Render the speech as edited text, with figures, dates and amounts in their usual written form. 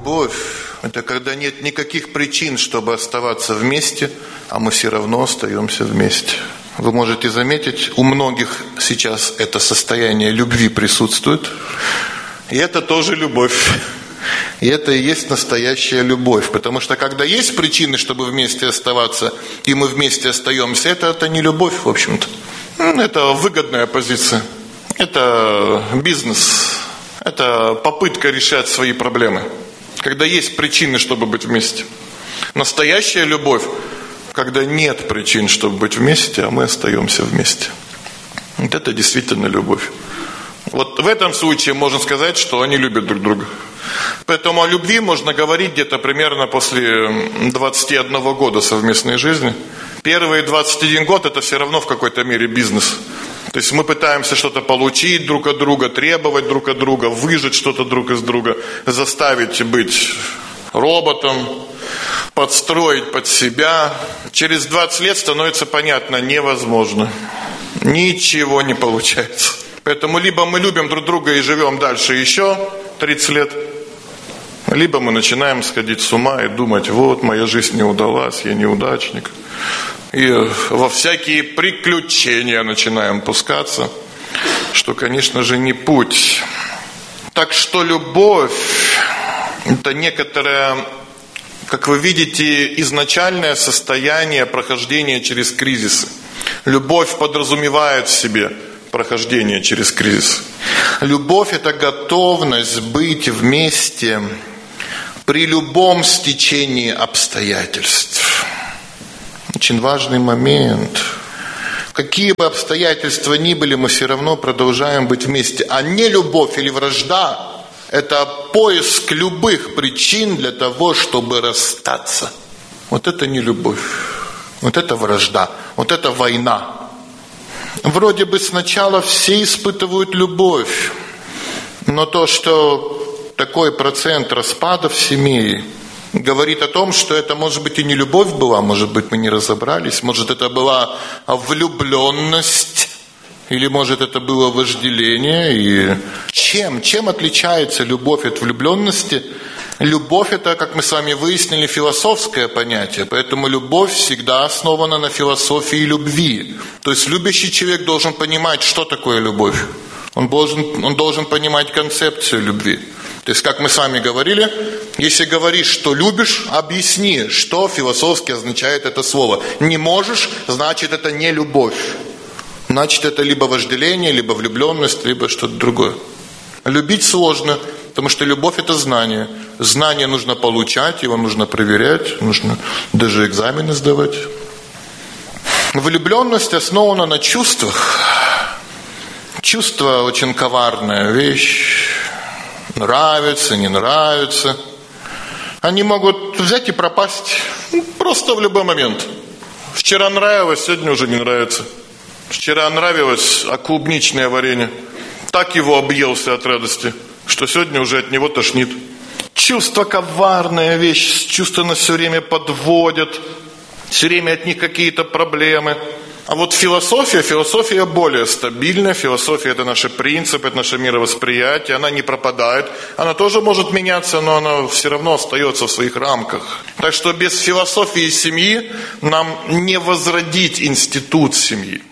Любовь – это когда нет никаких причин, чтобы оставаться вместе, а мы все равно остаемся вместе. Вы можете заметить, у многих сейчас это состояние любви присутствует. И это тоже любовь. И это и есть настоящая любовь. Потому что когда есть причины, чтобы вместе оставаться, и мы вместе остаемся, это не любовь, в общем-то. Это выгодная позиция. Это бизнес. Это попытка решать свои проблемы. Когда есть причины, чтобы быть вместе. Настоящая любовь, когда нет причин, чтобы быть вместе, а мы остаемся вместе. Вот это действительно любовь. Вот в этом случае можно сказать, что они любят друг друга. Поэтому о любви можно говорить где-то примерно после 21 года совместной жизни. Первые 21 год это все равно в какой-то мере бизнес. То есть мы пытаемся что-то получить друг от друга, требовать друг от друга, выжать что-то друг из друга, заставить быть роботом, подстроить под себя. Через 20 лет становится понятно, невозможно. Ничего не получается. Поэтому либо мы любим друг друга и живем дальше еще 30 лет, либо мы начинаем сходить с ума и думать, вот моя жизнь не удалась, я неудачник. И во всякие приключения начинаем пускаться, что, конечно же, не путь. Так что любовь – это некоторое, как вы видите, изначальное состояние прохождения через кризисы. Любовь подразумевает в себе прохождение через кризис. Любовь – это готовность быть вместе при любом стечении обстоятельств. Очень важный момент. Какие бы обстоятельства ни были, мы все равно продолжаем быть вместе. А не любовь или вражда – это поиск любых причин для того, чтобы расстаться. Вот это не любовь. Вот это вражда. Вот это война. Вроде бы сначала все испытывают любовь, но то, что такой процент распадов семей говорит о том, что это, может быть, и не любовь была, может быть, мы не разобрались, может, это была влюбленность, или, может, это было вожделение. И чем отличается любовь от влюбленности? Любовь – это, как мы с вами выяснили, философское понятие, поэтому любовь всегда основана на философии любви. То есть любящий человек должен понимать, что такое любовь. Он должен понимать концепцию любви. То есть, как мы с вами говорили, если говоришь, что любишь, объясни, что философски означает это слово. Не можешь, значит, это не любовь. Значит, это либо вожделение, либо влюбленность, либо что-то другое. Любить сложно, потому что любовь – это знание. Знание нужно получать, его нужно проверять, нужно даже экзамены сдавать. Влюбленность основана на чувствах. Чувство очень коварная вещь. Нравится, не нравится. Они могут взять и пропасть просто в любой момент. Вчера нравилось, сегодня уже не нравится. Вчера нравилось клубничное варенье. Так его объелся от радости, что сегодня уже от него тошнит. Чувство коварная вещь. Чувства нас все время подводят. Все время от них какие-то проблемы. А вот философия более стабильная. Философия – это наши принципы, это наше мировосприятие. Она не пропадает. Она тоже может меняться, но она все равно остается в своих рамках. Так что без философии семьи нам не возродить институт семьи.